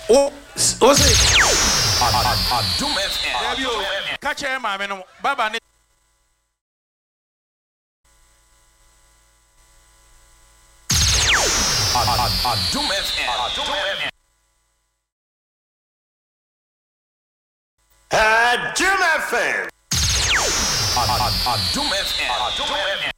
O say Adum FM. catch him no baba ne Adum FM. Adum FM. Adum FM.